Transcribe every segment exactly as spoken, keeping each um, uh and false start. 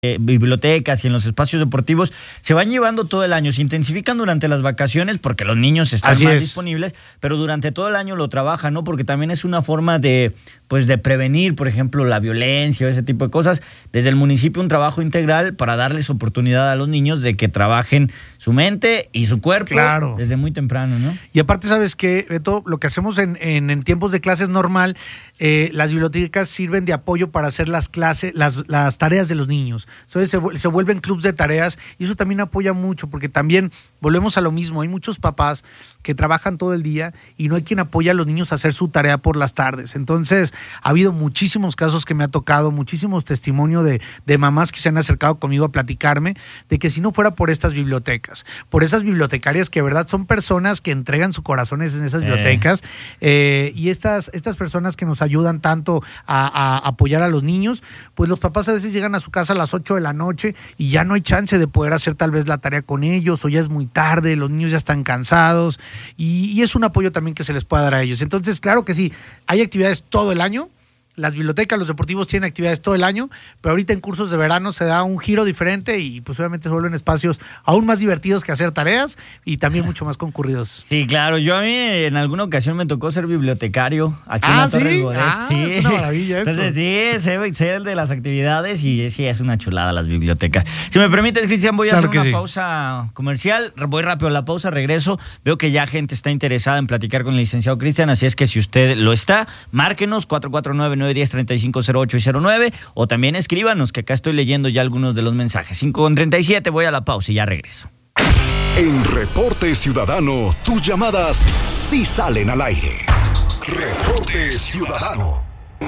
Eh, bibliotecas y en los espacios deportivos se van llevando todo el año, se intensifican durante las vacaciones porque los niños están Así más es. disponibles, pero durante todo el año lo trabajan, ¿no? Porque también es una forma de, pues, de prevenir, por ejemplo, la violencia o ese tipo de cosas. Desde el municipio un trabajo integral para darles oportunidad a los niños de que trabajen su mente y su cuerpo Claro. desde muy temprano, ¿no? Y aparte, ¿sabes qué, Beto? Lo que hacemos en, en, en tiempos de clases normal, eh, las bibliotecas sirven de apoyo para hacer las clases, las, las tareas de los niños. Entonces se, se vuelven clubs de tareas y eso también apoya mucho, porque también volvemos a lo mismo. Hay muchos papás que trabajan todo el día y no hay quien apoya a los niños a hacer su tarea por las tardes. Entonces, ha habido muchísimos casos que me ha tocado, muchísimos testimonios de, de mamás que se han acercado conmigo a platicarme de que si no fuera por estas bibliotecas, por esas bibliotecarias que de verdad son personas que entregan su corazón en esas bibliotecas, eh, y estas, estas personas que nos ayudan tanto a, a apoyar a los niños, pues los papás a veces llegan a su casa a las ocho de la noche y ya no hay chance de poder hacer tal vez la tarea con ellos, o ya es muy tarde, los niños ya están cansados, y, y es un apoyo también que se les puede dar a ellos. Entonces, claro que sí, hay actividades todo el año. Las bibliotecas, los deportivos tienen actividades todo el año, pero ahorita en cursos de verano se da un giro diferente y pues obviamente se vuelven espacios aún más divertidos que hacer tareas y también mucho más concurridos. Sí, claro. Yo a mí en alguna ocasión me tocó ser bibliotecario aquí ah, en la ¿sí? Torres Bodet. Ah, sí, es una maravilla eso. Entonces sí, sé, sé de las actividades y sí, es una chulada las bibliotecas. Si me permites, Cristian, voy a Claro hacer una sí. pausa comercial. Voy rápido a la pausa, regreso. Veo que ya gente está interesada en platicar con el licenciado Cristian, así es que si usted lo está, márquenos cuatro cuatro nueve, nueve uno cero, tres cinco cero ocho y cero nueve o también escríbanos, que acá estoy leyendo ya algunos de los mensajes. cinco con treinta y siete, voy a la pausa y ya regreso. En Reporte Ciudadano, tus llamadas sí salen al aire. Reporte Ciudadano.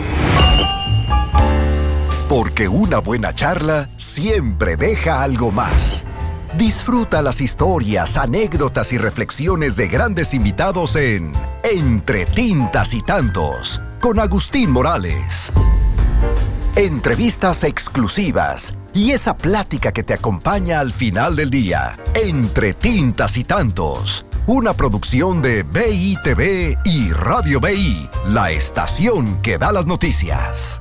Porque una buena charla siempre deja algo más. Disfruta las historias, anécdotas y reflexiones de grandes invitados en Entre Tintas y Tantos, con Agustín Morales. Entrevistas exclusivas y esa plática que te acompaña al final del día. Entre Tintas y Tantos, una producción de B I T V y Radio B I, la estación que da las noticias.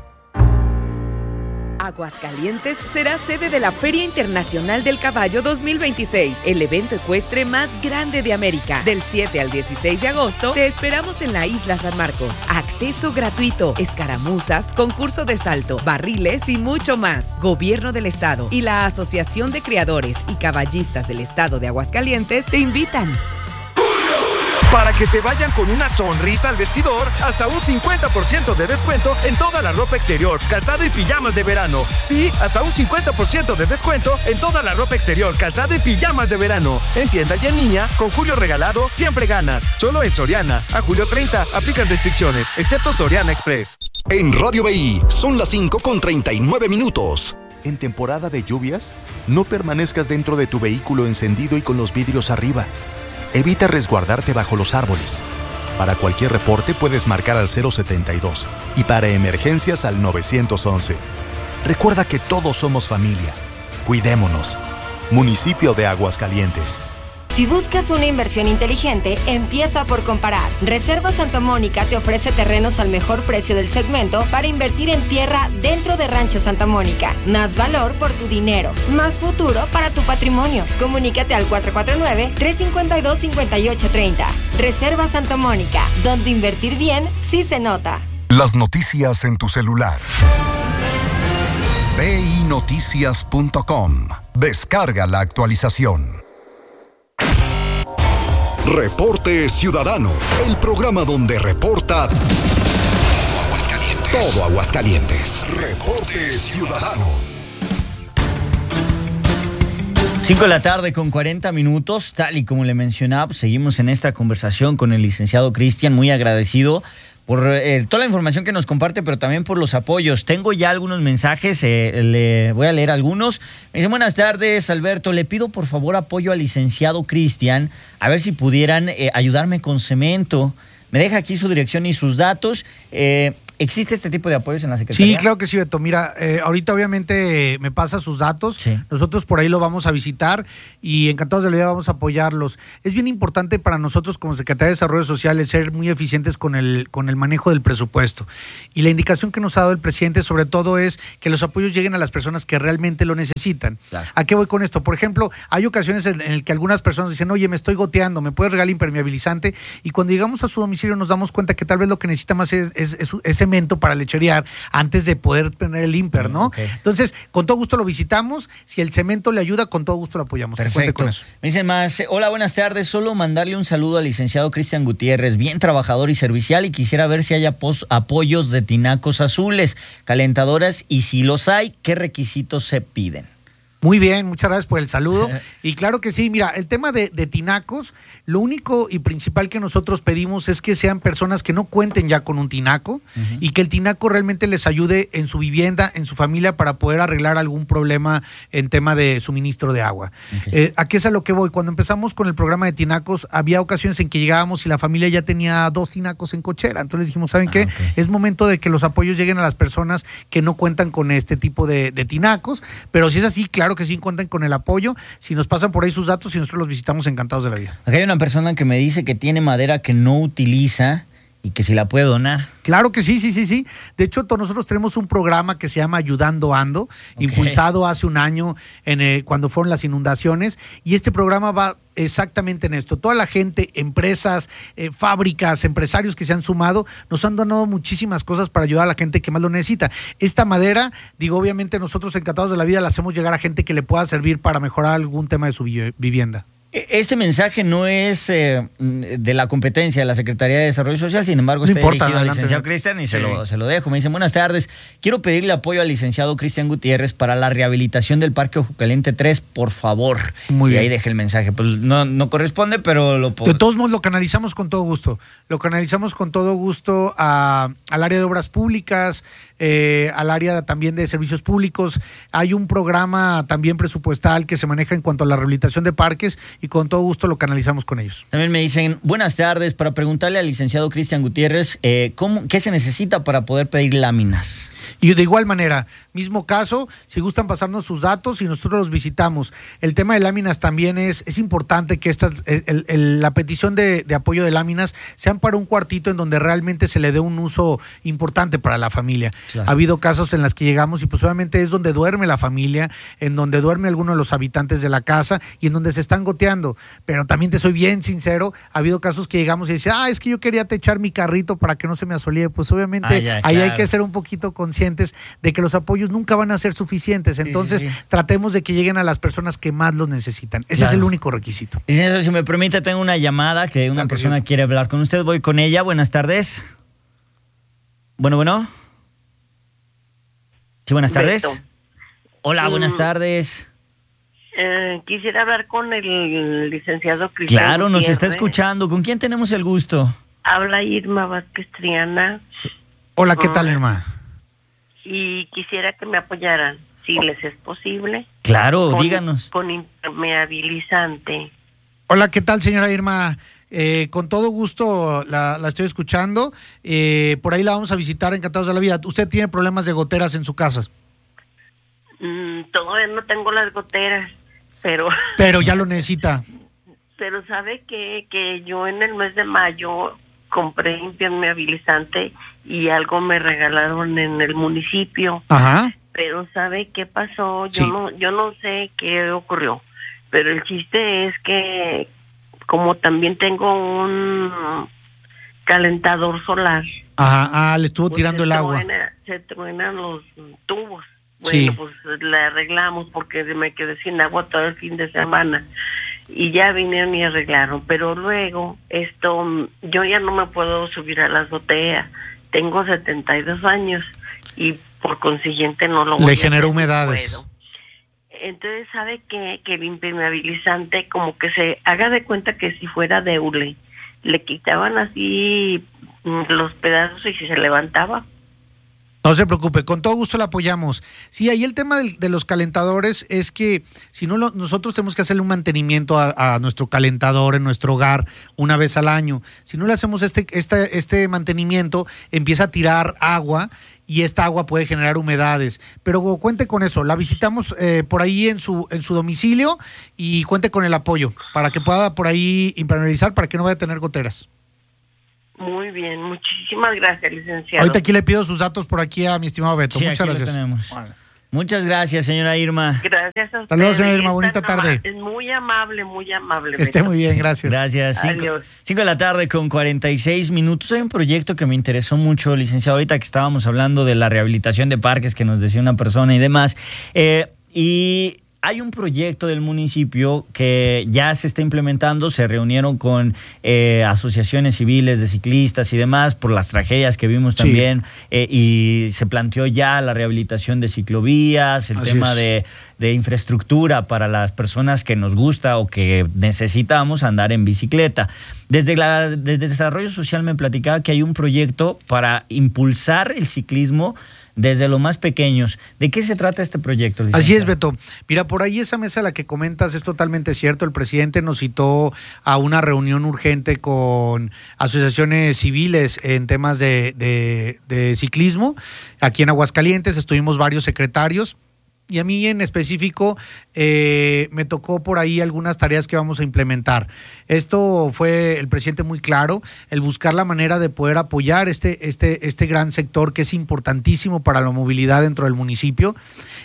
Aguascalientes será sede de la Feria Internacional del Caballo dos mil veintiséis, el evento ecuestre más grande de América. Del siete al dieciséis de agosto, te esperamos en la Isla San Marcos. Acceso gratuito, escaramuzas, concurso de salto, barriles y mucho más. Gobierno del Estado y la Asociación de Criadores y Caballistas del Estado de Aguascalientes te invitan. Para que se vayan con una sonrisa al vestidor, hasta un cincuenta por ciento de descuento en toda la ropa exterior, calzado y pijamas de verano. Sí, hasta un cincuenta por ciento de descuento en toda la ropa exterior, calzado y pijamas de verano. En tienda y en línea, con Julio Regalado, siempre ganas. Solo en Soriana. A julio treinta, aplican restricciones, excepto Soriana Express. En Radio B I son las cinco con treinta y nueve minutos. En temporada de lluvias, no permanezcas dentro de tu vehículo encendido y con los vidrios arriba. Evita resguardarte bajo los árboles. Para cualquier reporte puedes marcar al cero setenta y dos y para emergencias al nueve once. Recuerda que todos somos familia. Cuidémonos. Municipio de Aguascalientes. Si buscas una inversión inteligente, empieza por comparar. Reserva Santa Mónica te ofrece terrenos al mejor precio del segmento para invertir en tierra dentro de Rancho Santa Mónica. Más valor por tu dinero, más futuro para tu patrimonio. Comunícate al cuatro cuatro nueve, tres cinco dos, cinco ocho tres cero. Reserva Santa Mónica, donde invertir bien sí se nota. Las noticias en tu celular. B I noticias punto com. Descarga la actualización. Reporte Ciudadano, el programa donde reporta todo Aguascalientes. Todo Aguascalientes. Reporte Ciudadano. cinco de la tarde con cuarenta minutos, tal y como le mencionaba, pues seguimos en esta conversación con el licenciado Cristian, muy agradecido por eh, toda la información que nos comparte, pero también por los apoyos. Tengo ya algunos mensajes, eh, le voy a leer algunos. Me dicen, buenas tardes, Alberto, le pido por favor apoyo al licenciado Cristian, a ver si pudieran eh, ayudarme con cemento. Me deja aquí su dirección y sus datos. Eh, ¿Existe este tipo de apoyos en la Secretaría? Sí, claro que sí, Beto. Mira, eh, ahorita obviamente me pasa sus datos. Sí. Nosotros por ahí lo vamos a visitar y encantados de la vida vamos a apoyarlos. Es bien importante para nosotros como Secretaría de Desarrollo Social el ser muy eficientes con el, con el manejo del presupuesto. Y la indicación que nos ha dado el presidente sobre todo es que los apoyos lleguen a las personas que realmente lo necesitan. Claro. ¿A qué voy con esto? Por ejemplo, hay ocasiones en, en que algunas personas dicen, oye, me estoy goteando, ¿me puedes regalar impermeabilizante? Y cuando llegamos a su domicilio nos damos cuenta que tal vez lo que necesita más es, es, es, es cemento para lecherear antes de poder tener el imper, ¿no? Okay. Entonces, con todo gusto lo visitamos. Si el cemento le ayuda, con todo gusto lo apoyamos. Que cuente Perfecto. con eso. Me dice más, hola, buenas tardes. Solo mandarle un saludo al licenciado Cristian Gutiérrez, bien trabajador y servicial, y quisiera ver si hay apos, apoyos de tinacos azules, calentadoras, y si los hay, ¿qué requisitos se piden? Muy bien, muchas gracias por el saludo. Y claro que sí, mira, el tema de, de tinacos, lo único y principal que nosotros pedimos es que sean personas que no cuenten ya con un tinaco uh-huh. y que el tinaco realmente les ayude en su vivienda, en su familia, para poder arreglar algún problema en tema de suministro de agua. Okay. Eh, ¿A qué es a lo que voy? Cuando empezamos con el programa de tinacos, había ocasiones en que llegábamos y la familia ya tenía dos tinacos en cochera. Entonces dijimos, ¿saben ah, qué? Okay. Es momento de que los apoyos lleguen a las personas que no cuentan con este tipo de, de tinacos, pero si es así, claro que sí cuentan con el apoyo. Si nos pasan por ahí sus datos y nosotros los visitamos, encantados de la vida. Acá hay una persona que me dice que tiene madera que no utiliza y que si la puede donar. Claro que sí, sí, sí, sí. De hecho, nosotros tenemos un programa que se llama Ayudando Ando, okay. impulsado hace un año en el, cuando fueron las inundaciones, y este programa va exactamente en esto. Toda la gente, empresas, eh, fábricas, empresarios que se han sumado, nos han donado muchísimas cosas para ayudar a la gente que más lo necesita. Esta madera, digo, obviamente nosotros encantados de la vida la hacemos llegar a gente que le pueda servir para mejorar algún tema de su vivienda. Este mensaje no es eh, de la competencia de la Secretaría de Desarrollo Social, sin embargo, no está importa, dirigido al adelante, licenciado ¿no? Cristian y se, sí. lo, se lo dejo. Me dicen, buenas tardes, quiero pedirle apoyo al licenciado Cristian Gutiérrez para la rehabilitación del Parque Ojo Caliente tres, por favor. Muy y bien. ahí deje el mensaje. Pues no, no corresponde, pero lo puedo. De todos modos, lo canalizamos con todo gusto. Lo canalizamos con todo gusto a, al área de obras públicas, eh, al área también de servicios públicos. Hay un programa también presupuestal que se maneja en cuanto a la rehabilitación de parques y con todo gusto lo canalizamos con ellos. También me dicen, buenas tardes, para preguntarle al licenciado Cristian Gutiérrez, eh, ¿cómo, ¿qué se necesita para poder pedir láminas? Y de igual manera, mismo caso, si gustan pasarnos sus datos y nosotros los visitamos. El tema de láminas también es, es importante que esta, el, el, la petición de, de apoyo de láminas sean para un cuartito en donde realmente se le dé un uso importante para la familia. Claro. Ha habido casos en las que llegamos y pues obviamente es donde duerme la familia, en donde duerme alguno de los habitantes de la casa y en donde se están goteando. Pero también te soy bien sincero, ha habido casos que llegamos y dice, ah, es que yo quería techar mi carrito para que no se me asolíe. Pues obviamente ah, ya, ahí claro. hay que ser un poquito conscientes de que los apoyos nunca van a ser suficientes. Entonces sí, sí, sí. tratemos de que lleguen a las personas que más los necesitan. Ese claro. es el único requisito. Licenciado, si me permite, tengo una llamada que una claro, persona cierto. quiere hablar con usted. Voy con ella. Buenas tardes. Bueno, bueno. Sí, buenas tardes. Beto. Hola, Mm. buenas tardes. Eh, quisiera hablar con el licenciado Cristian Claro, nos Gutiérrez. está escuchando. ¿Con quién tenemos el gusto? Habla Irma Vázquez Triana. Sí. Hola, ¿qué tal, Irma? Y quisiera que me apoyaran, si oh. les es posible. Claro, con, díganos. Con impermeabilizante. Hola, ¿qué tal, señora Irma? Eh, con todo gusto la, la estoy escuchando. Eh, por ahí la vamos a visitar, encantados de la vida. ¿Usted tiene problemas de goteras en su casa? Mm, todavía no tengo las goteras, pero... Pero ya lo necesita. Pero sabe que, que yo en el mes de mayo compré impermeabilizante y algo me regalaron en el municipio. Ajá. Pero ¿sabe qué pasó? Yo Sí. no yo no sé qué ocurrió. Pero el chiste es que como también tengo un calentador solar. Ajá, ah, le estuvo pues tirando se el agua. truena- se truenan los tubos. Bueno, Sí. pues le arreglamos porque me quedé sin agua todo el fin de semana. Y ya vinieron y arreglaron. Pero luego, esto, yo ya no me puedo subir a la azotea. Tengo setenta y dos años y por consiguiente no lo voy Le a generó hacer, no humedades. puedo. Entonces, ¿sabe qué? Que el impermeabilizante como que se haga de cuenta que si fuera de hule. Le quitaban así mm, los pedazos y si se levantaba. No se preocupe, con todo gusto la apoyamos. Sí, ahí el tema de, de los calentadores es que si no lo, nosotros tenemos que hacerle un mantenimiento a, a nuestro calentador en nuestro hogar una vez al año. Si no le hacemos este, este, este mantenimiento, empieza a tirar agua y esta agua puede generar humedades. Pero cuente con eso, la visitamos eh, por ahí en su, en su domicilio y cuente con el apoyo para que pueda por ahí impermeabilizar para que no vaya a tener goteras. Muy bien, muchísimas gracias, licenciado. Ahorita aquí le pido sus datos por aquí a mi estimado Beto. Sí, muchas aquí gracias. lo tenemos. Muchas gracias, señora Irma. Gracias a usted. Saludos, señora Irma, bonita tarde. Es muy amable, muy amable. Que esté muy bien, gracias. Gracias. Cinco de la tarde con cuarenta y seis minutos. Hay un proyecto que me interesó mucho, licenciado, ahorita que estábamos hablando de la rehabilitación de parques que nos decía una persona y demás. Eh, y... Hay un proyecto del municipio que ya se está implementando, se reunieron con eh, asociaciones civiles de ciclistas y demás por las tragedias que vimos Sí. también eh, y se planteó ya la rehabilitación de ciclovías, el Así tema es. de, de infraestructura para las personas que nos gusta o que necesitamos andar en bicicleta. Desde, la, desde Desarrollo Social me platicaba que hay un proyecto para impulsar el ciclismo desde los más pequeños. ¿De qué se trata este proyecto, licenciado? Así es, Beto. Mira, por ahí esa mesa a la que comentas es totalmente cierto. El presidente nos citó a una reunión urgente con asociaciones civiles en temas de, de, de ciclismo. Aquí en Aguascalientes estuvimos varios secretarios. Y a mí en específico eh, me tocó por ahí algunas tareas que vamos a implementar. Esto fue el presidente muy claro, el buscar la manera de poder apoyar este, este, este gran sector que es importantísimo para la movilidad dentro del municipio.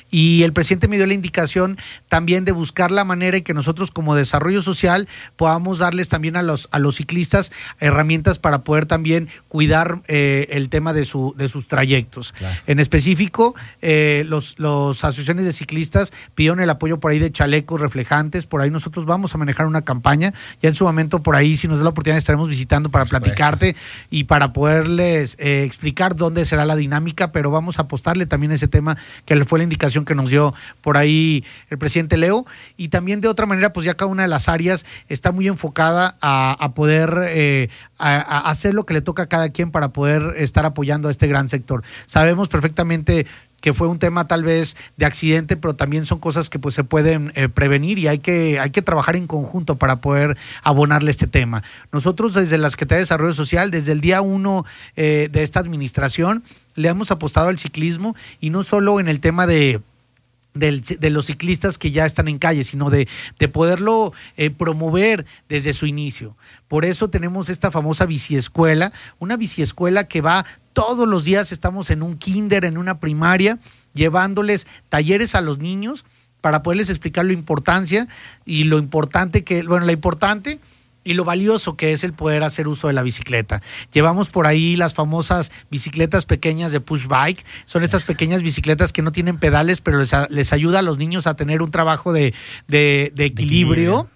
Y el presidente me dio la indicación también de buscar la manera en que nosotros como desarrollo social podamos darles también a los, a los ciclistas herramientas para poder también cuidar eh, el tema de, su, de sus trayectos. Claro. En específico, eh, los, los asociaciones de ciclistas pidieron el apoyo por ahí de chalecos reflejantes. Por ahí nosotros vamos a manejar una campaña. Ya en su momento por ahí, si nos da la oportunidad, estaremos visitando para platicarte y para poderles eh, explicar dónde será la dinámica, pero vamos a apostarle también a ese tema que fue la indicación que nos dio por ahí el presidente Leo. Y también de otra manera, pues ya cada una de las áreas está muy enfocada a, a poder eh, a, a hacer lo que le toca a cada quien para poder estar apoyando a este gran sector. Sabemos perfectamente que fue un tema tal vez de accidente, pero también son cosas que pues se pueden eh, prevenir y hay que, hay que trabajar en conjunto para poder abonarle este tema. Nosotros desde la Secretaría de Desarrollo Social, desde el día uno eh, de esta administración, le hemos apostado al ciclismo y no solo en el tema de Del, de los ciclistas que ya están en calle, sino de, de poderlo eh, promover desde su inicio. Por eso tenemos esta famosa biciescuela, una biciescuela que va todos los días, estamos en un kinder, en una primaria, llevándoles talleres a los niños para poderles explicar la importancia y lo importante que, bueno, la importante y lo valioso que es el poder hacer uso de la bicicleta. Llevamos por ahí las famosas bicicletas pequeñas de push bike. Son estas pequeñas bicicletas que no tienen pedales, pero les, a, les ayuda a los niños a tener un trabajo de, de, de equilibrio. De equilibrio.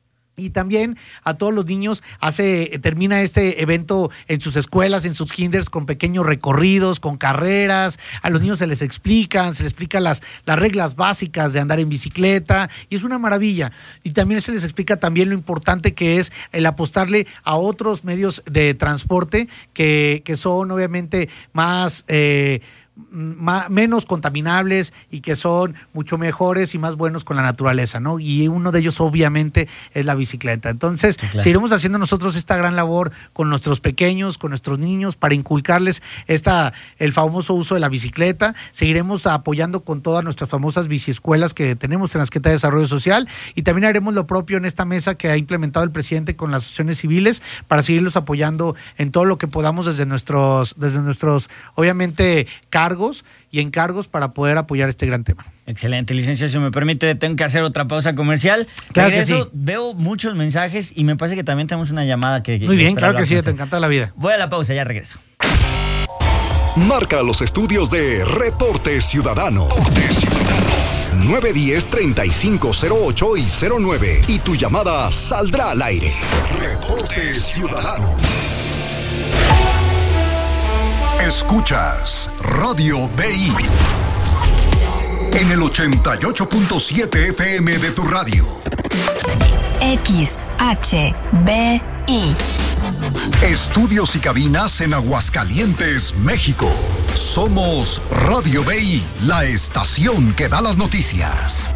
Y también a todos los niños hace termina este evento en sus escuelas, en sus kinders, con pequeños recorridos, con carreras. A los niños se les explican, se les explica las, las reglas básicas de andar en bicicleta y es una maravilla. Y también se les explica también lo importante que es el apostarle a otros medios de transporte que, que son obviamente más... Eh, Más, menos contaminables y que son mucho mejores y más buenos con la naturaleza, ¿no? Y uno de ellos obviamente es la bicicleta. Entonces, sí, claro, seguiremos haciendo nosotros esta gran labor con nuestros pequeños, con nuestros niños, para inculcarles esta, el famoso uso de la bicicleta. Seguiremos apoyando con todas nuestras famosas biciescuelas que tenemos en la Secretaría de Desarrollo Social y también haremos lo propio en esta mesa que ha implementado el presidente con las asociaciones civiles para seguirlos apoyando en todo lo que podamos desde nuestros, desde nuestros, obviamente, cargos y encargos para poder apoyar este gran tema. Excelente, licenciado. Si me permite, tengo que hacer otra pausa comercial. Claro Regreso, que sí. Veo muchos mensajes y me parece que también tenemos una llamada que... Muy que bien, claro que sí, hacer. te encanta la vida. Voy a la pausa, ya regreso. Marca los estudios de Reporte Ciudadano. nueve uno cero, treinta y cinco cero ocho y cero nueve y tu llamada saldrá al aire. Reporte Ciudadano. Escuchas Radio B I en el ochenta y ocho punto siete F M de tu radio. X H B I. Estudios y cabinas en Aguascalientes, México. Somos Radio B I, la estación que da las noticias.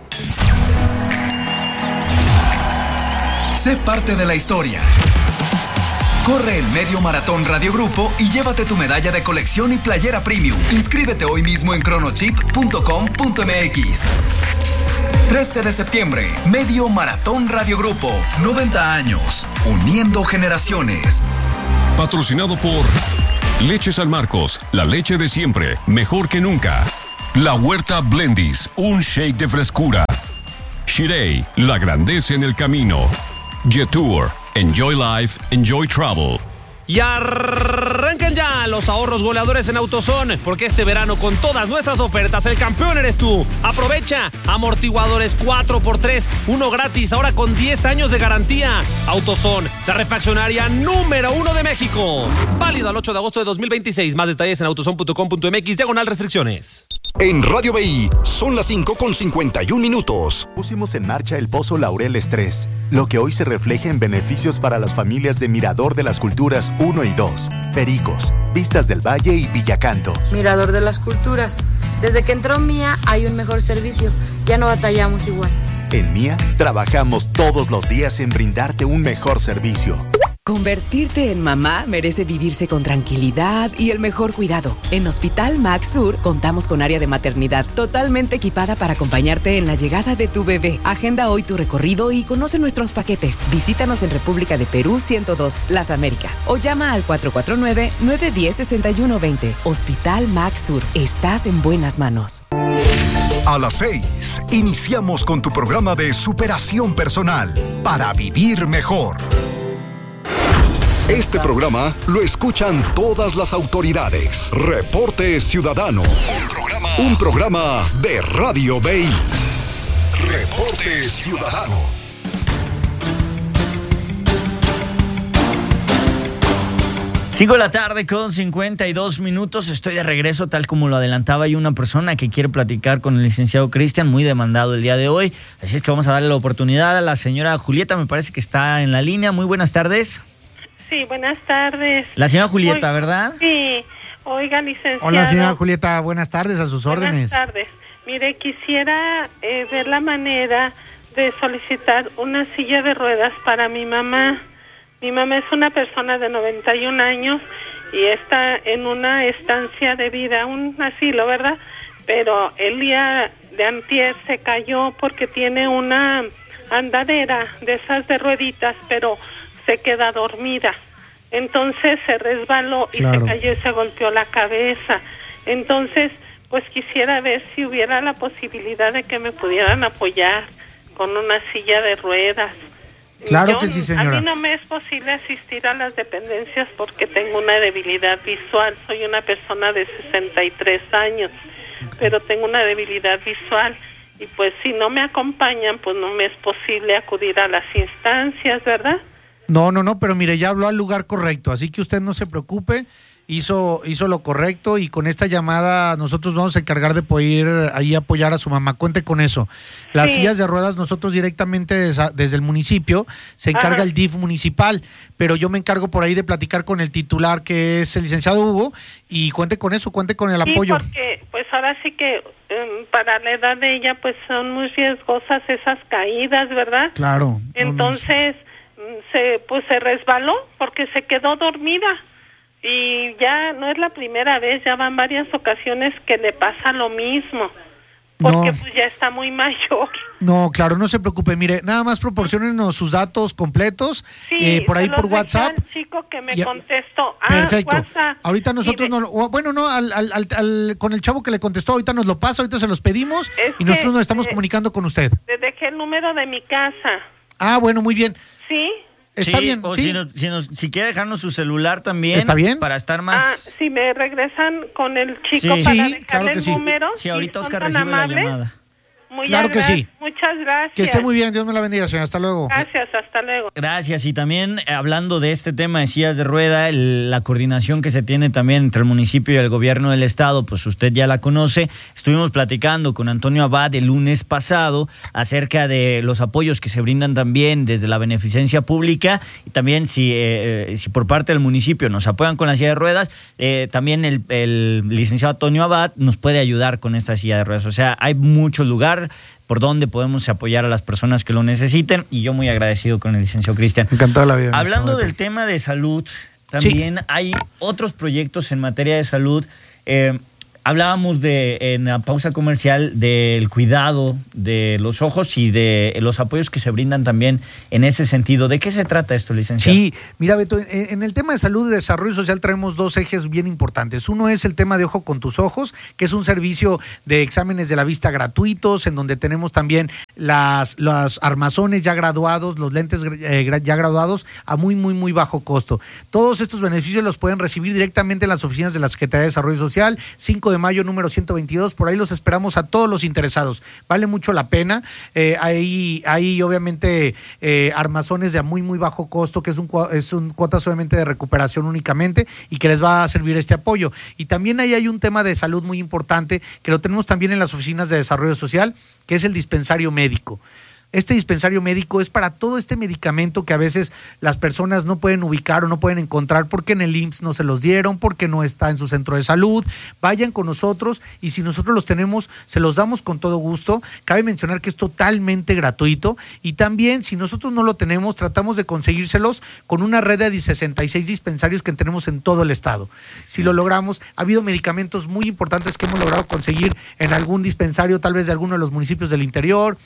Sé parte de la historia. Corre el Medio Maratón Radio Grupo y llévate tu medalla de colección y playera premium. Inscríbete hoy mismo en cronochip punto com punto m x. trece de septiembre, Medio Maratón Radio Grupo. noventa años, uniendo generaciones. Patrocinado por Leche San Marcos, la leche de siempre, mejor que nunca. La Huerta Blendis, un shake de frescura. Shirei, la grandeza en el camino. Jetour, enjoy life, enjoy travel. Y arrancan ya los ahorros goleadores en AutoZone, porque este verano con todas nuestras ofertas el campeón eres tú. Aprovecha amortiguadores cuatro por tres, uno gratis, ahora con diez años de garantía. AutoZone, la refaccionaria número uno de México. Válido al ocho de agosto de dos mil veintiséis. Más detalles en autozone punto com punto m x, diagonal restricciones. En Radio B I son las cinco con cincuenta y un minutos. Pusimos en marcha el Pozo Laureles tres, lo que hoy se refleja en beneficios para las familias de Mirador de las Culturas uno y dos, Pericos, Vistas del Valle y Villacanto. Mirador de las Culturas. Desde que entró Mía hay un mejor servicio. Ya no batallamos igual. En Mía trabajamos todos los días en brindarte un mejor servicio. Convertirte en mamá merece vivirse con tranquilidad y el mejor cuidado. En Hospital Max Sur contamos con área de maternidad totalmente equipada para acompañarte en la llegada de tu bebé. Agenda hoy tu recorrido y conoce nuestros paquetes. Visítanos en República de Perú ciento dos, Las Américas, o llama al cuatro cuatro nueve, nueve uno cero, seis uno dos cero. Hospital Max Sur. Estás en buenas manos. A las seis, iniciamos con tu programa de superación personal para vivir mejor. Este programa lo escuchan todas las autoridades. Reporte Ciudadano. Un programa, un programa de Radio B I. Reporte Ciudadano. cinco de la tarde con cincuenta y dos minutos. Estoy de regreso, tal como lo adelantaba. Hay una persona que quiere platicar con el licenciado Cristian, muy demandado el día de hoy. Así es que vamos a darle la oportunidad a la señora Julieta, me parece que está en la línea. Muy buenas tardes. Sí, buenas tardes. La señora Julieta, Oiga, ¿verdad? Sí. Oiga, licenciado. Hola, señora Julieta. Buenas tardes, a sus buenas órdenes. Buenas tardes. Mire, quisiera eh, ver la manera de solicitar una silla de ruedas para mi mamá. Mi mamá es una persona de noventa y un años y está en una estancia de vida, un asilo, ¿verdad? Pero el día de antier se cayó porque tiene una andadera de esas de rueditas, pero se queda dormida. Entonces se resbaló y claro. se cayó y se golpeó la cabeza. Entonces, pues quisiera ver si hubiera la posibilidad de que me pudieran apoyar con una silla de ruedas. Claro Yo, que sí, señora. A mí no me es posible asistir a las dependencias porque tengo una debilidad visual. Soy una persona de sesenta y tres años, pero tengo una debilidad visual. Y pues si no me acompañan, pues no me es posible acudir a las instancias, ¿verdad? No, no, no, pero mire, ya habló al lugar correcto, así que usted no se preocupe, hizo, hizo lo correcto y con esta llamada nosotros vamos a encargar de poder ahí apoyar a su mamá, cuente con eso. Las sí. sillas de ruedas nosotros directamente desde, desde el municipio, se encarga Ajá. el D I F municipal, pero yo me encargo por ahí de platicar con el titular que es el licenciado Hugo y cuente con eso, cuente con el sí, apoyo. Porque pues ahora sí que um, para la edad de ella pues son muy riesgosas esas caídas, ¿verdad? Claro. Entonces... No, no. se pues se resbaló porque se quedó dormida y ya no es la primera vez, ya van varias ocasiones que le pasa lo mismo porque no. pues ya está muy mayor. No, claro, no se preocupe, mire, nada más proporciónenos sus datos completos sí, eh, por ahí por WhatsApp. El chico que me ya. contestó. Ah, perfecto. WhatsApp. Ahorita nosotros no, bueno, no, al, al, al, al, con el chavo que le contestó, ahorita nos lo pasa, ahorita se los pedimos es y nosotros nos estamos eh, comunicando con usted. Le dejé el número de mi casa. Ah, bueno, muy bien. Sí. Está sí, bien, o sí. Si, nos, si, nos, si quiere dejarnos su celular también. ¿Está bien? Para estar más... Ah, si me regresan con el chico sí. para sí, dejarle claro el sí. número. Sí, ahorita Oscar recibe amables, la llamada. Muy claro que sí. Muchas Muchas gracias. Que esté muy bien, Dios me la bendiga, señora. Hasta luego. Gracias, hasta luego. Gracias. Y también, eh, hablando de este tema de sillas de rueda, el, la coordinación que se tiene también entre el municipio y el gobierno del estado, pues usted ya la conoce. Estuvimos platicando con Antonio Abad el lunes pasado acerca de los apoyos que se brindan también desde la beneficencia pública y también si, eh, si por parte del municipio nos apoyan con la silla de ruedas, eh, también el, el licenciado Antonio Abad nos puede ayudar con esta silla de ruedas. O sea, hay mucho lugar por donde podemos apoyar a las personas que lo necesiten y yo muy agradecido con el licenciado Cristian. Encantado la vida. Hablando del tema de salud, también sí. Hay otros proyectos en materia de salud. Eh, Hablábamos de en la pausa comercial del cuidado de los ojos y de los apoyos que se brindan también en ese sentido. ¿De qué se trata esto, licenciado? Sí, mira, Beto, en, en el tema de salud y desarrollo social traemos dos ejes bien importantes. Uno es el tema de Ojo con tus ojos, que es un servicio de exámenes de la vista gratuitos, en donde tenemos también las, los armazones ya graduados, los lentes eh, ya graduados a muy, muy, muy bajo costo. Todos estos beneficios los pueden recibir directamente en las oficinas de la Secretaría de Desarrollo Social, cinco de mayo número ciento veintidós, por ahí los esperamos a todos los interesados, vale mucho la pena. eh, hay, hay obviamente eh, armazones de a muy muy bajo costo, que es un, es un cuotas obviamente de recuperación únicamente y que les va a servir este apoyo. Y también ahí hay un tema de salud muy importante que lo tenemos también en las oficinas de desarrollo social, que es el dispensario médico. Este dispensario médico es para todo este medicamento que a veces las personas no pueden ubicar o no pueden encontrar porque en el I M S S no se los dieron, porque no está en su centro de salud. Vayan con nosotros y si nosotros los tenemos, se los damos con todo gusto. Cabe mencionar que es totalmente gratuito y también si nosotros no lo tenemos, tratamos de conseguírselos con una red de sesenta y seis dispensarios que tenemos en todo el estado. Si lo logramos, ha habido medicamentos muy importantes que hemos logrado conseguir en algún dispensario, tal vez de alguno de los municipios del interior,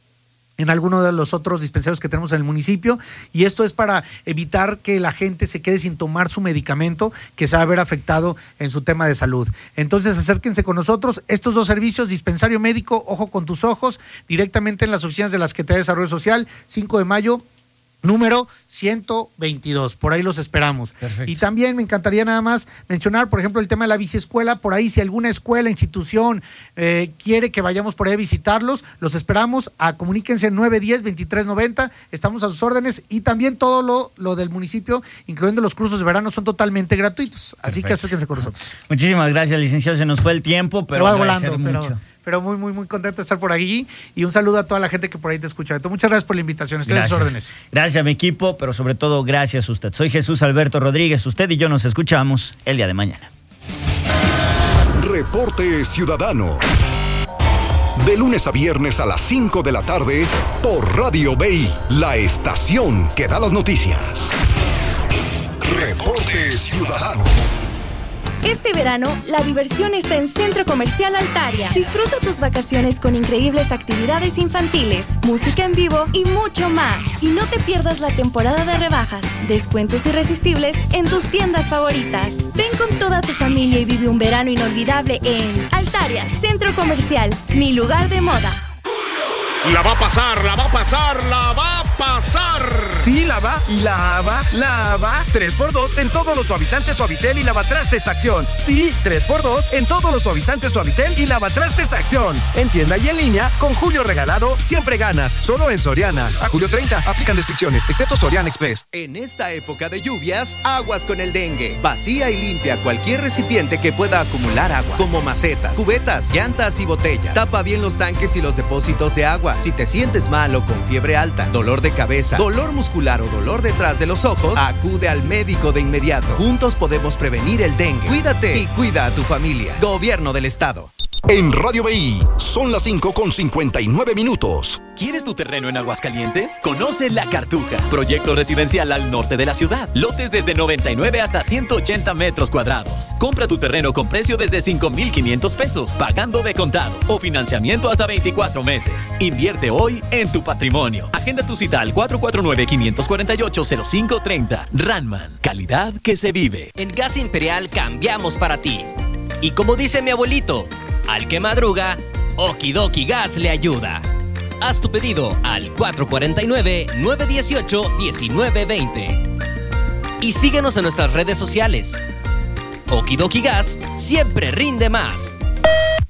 en alguno de los otros dispensarios que tenemos en el municipio, y esto es para evitar que la gente se quede sin tomar su medicamento que se va a ver afectado en su tema de salud. Entonces acérquense con nosotros, estos dos servicios, dispensario médico, Ojo con tus ojos, directamente en las oficinas de la Secretaría de Desarrollo Social, cinco de mayo, número ciento veintidós, por ahí los esperamos. Perfecto. Y también me encantaría nada más mencionar, por ejemplo, el tema de la biciescuela, por ahí si alguna escuela, institución eh, quiere que vayamos por ahí a visitarlos, los esperamos, a comuníquense nueve uno cero, veintitrés noventa, estamos a sus órdenes y también todo lo, lo del municipio, incluyendo los cursos de verano, son totalmente gratuitos, así Perfecto. Que acérquense con nosotros. Muchísimas gracias, licenciado, se nos fue el tiempo, pero se va volando, mucho. pero... pero muy, muy, muy contento de estar por aquí y un saludo a toda la gente que por ahí te escucha. Entonces, muchas gracias por la invitación, estoy gracias. a sus órdenes. Gracias a mi equipo, pero sobre todo gracias a usted. Soy Jesús Alberto Rodríguez, usted y yo nos escuchamos el día de mañana. Reporte Ciudadano. De lunes a viernes a las cinco de la tarde por Radio B I, la estación que da las noticias. Reporte Ciudadano. Este verano, la diversión está en Centro Comercial Altaria. Disfruta tus vacaciones con increíbles actividades infantiles, música en vivo y mucho más. Y no te pierdas la temporada de rebajas, descuentos irresistibles en tus tiendas favoritas. Ven con toda tu familia y vive un verano inolvidable en Altaria, Centro Comercial, mi lugar de moda. La va a pasar, la va a pasar, la va a pasar. Sí, la va, la va, la va. tres por dos en todos los suavizantes Suavitel y lavatrastes Acción. Sí, tres por dos en todos los suavizantes Suavitel y lavatrastes Acción. En tienda y en línea, con Julio Regalado, siempre ganas. Solo en Soriana. A julio treinta, aplican restricciones, excepto Soriana Express. En esta época de lluvias, aguas con el dengue. Vacía y limpia cualquier recipiente que pueda acumular agua, como macetas, cubetas, llantas y botellas. Tapa bien los tanques y los depósitos de agua. Si te sientes mal o con fiebre alta, dolor de cabeza, dolor muscular o dolor detrás de los ojos, acude al médico de inmediato. Juntos podemos prevenir el dengue. Cuídate y cuida a tu familia. Gobierno del Estado. En Radio B I son las cinco con cincuenta y nueve minutos. ¿Quieres tu terreno en Aguascalientes? Conoce La Cartuja, proyecto residencial al norte de la ciudad. Lotes desde noventa y nueve hasta ciento ochenta metros cuadrados. Compra tu terreno con precio desde cinco mil quinientos pesos, pagando de contado o financiamiento hasta veinticuatro meses. Invierte hoy en tu patrimonio. Agenda tu cita al cuatro cuatro nueve, cinco cuatro ocho, cero cinco tres cero. Ranman, calidad que se vive. En Gas Imperial cambiamos para ti. Y como dice mi abuelito, al que madruga, Okidoki Gas le ayuda. Haz tu pedido al cuatro cuatro nueve, nueve uno ocho, uno nueve dos cero. Y síguenos en nuestras redes sociales. Okidoki Gas siempre rinde más.